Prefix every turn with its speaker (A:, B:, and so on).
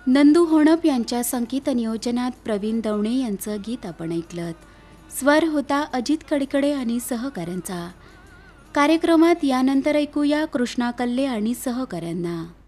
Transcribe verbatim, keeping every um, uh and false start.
A: नंदू होणप यांच्या संगीत नियोजनात प्रवीण दवणे यांचं गीत आपण ऐकलं. स्वर होता अजित कडकडे आणि सहकाऱ्यांचा. कार्यक्रमात यानंतर ऐकूया कृष्णा कल्ले आणि सहकाऱ्यांना.